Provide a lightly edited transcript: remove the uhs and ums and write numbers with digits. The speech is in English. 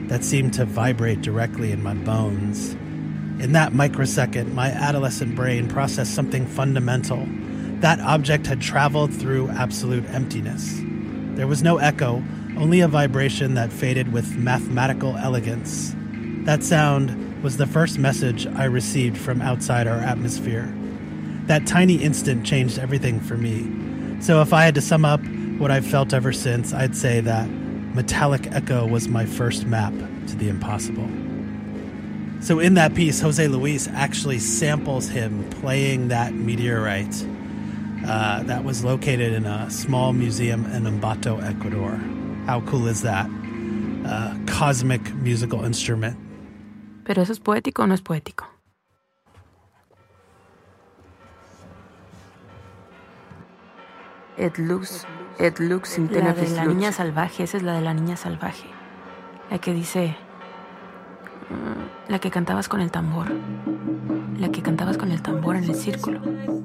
that seemed to vibrate directly in my bones. In that microsecond, my adolescent brain processed something fundamental. That object had traveled through absolute emptiness. There was no echo, only a vibration that faded with mathematical elegance. That sound was the first message I received from outside our atmosphere. That tiny instant changed everything for me. So if I had to sum up what I've felt ever since, I'd say that metallic echo was my first map to the impossible. So in that piece, Jose Luis actually samples him playing that meteorite that was located in a small museum in Ambato, Ecuador. How cool is that? Cosmic musical instrument. ¿Pero eso es poético o no es poético? It looks La de la niña salvaje, esa es la de la niña salvaje. La que dice... La que cantabas con el tambor. La que cantabas con el tambor en el círculo.